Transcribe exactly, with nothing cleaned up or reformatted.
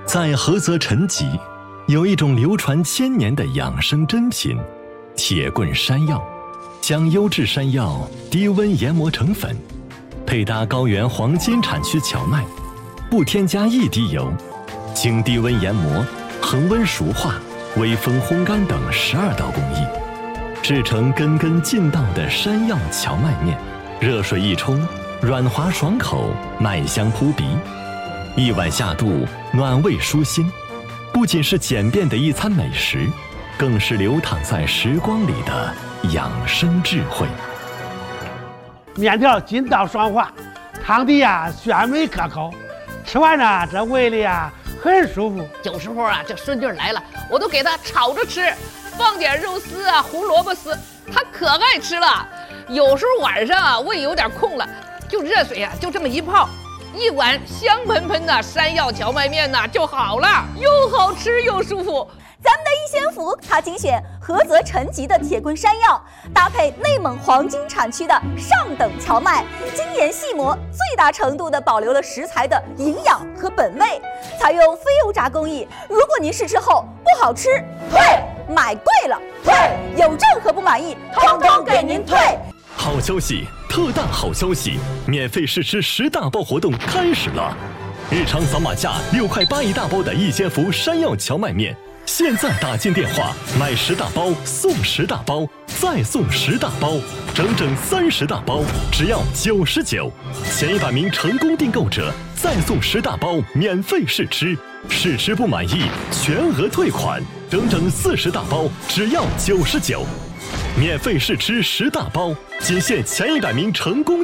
在菏泽陈集，有一种流传千年的养生珍品——铁棍山药。将优质山药低温研磨成粉，配搭高原黄金产区荞麦，不添加一滴油，经低温研磨、恒温熟化、微风烘干等十二道工艺，制成根根劲道的山药荞麦面。热水一冲，软滑爽口，麦香扑鼻，一碗下肚，暖胃舒心。不仅是简便的一餐美食，更是流淌在时光里的养生智慧。 面条筋道爽滑，汤底呀鲜美可口，吃完呢这胃里呀很舒服。 有时候啊这顺劲来了，我都给他炒着吃，放点肉丝啊、胡萝卜丝，他可爱吃了。有时候晚上啊胃有点空了，就热水啊就这么一泡，一碗香喷喷的山药荞麦面呐就好了，又好吃又舒服。 咱们的一仙福，它精选菏泽陈集的铁棍山药，搭配内蒙黄金产区的上等荞麦，精研细磨，最大程度地保留了食材的营养和本味，采用非油炸工艺。如果您试吃后不好吃，退；买贵了退；有任何不满意，通通给您退。 好消息，特大好消息！免费试吃十大包活动开始了！日常扫码价六块八一大包的一仙福山药荞麦面。现在打进电话，买十大包送十大包，再送十大包，整整三十大包，只要九十九。前一百名成功订购者再送十大包免费试吃，试吃不满意全额退款，整整四十大包，只要九十九。免费试吃十大包，仅限前一百名成功。